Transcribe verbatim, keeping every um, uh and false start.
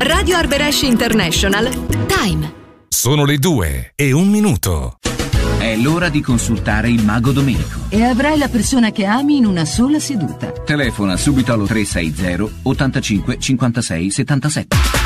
Radio Arberesce International. Time. Sono le due e un minuto. È l'ora di consultare il Mago Domenico. E avrai la persona che ami in una sola seduta. Telefona subito allo tre sei zero ottantacinque cinquantasei settantasette.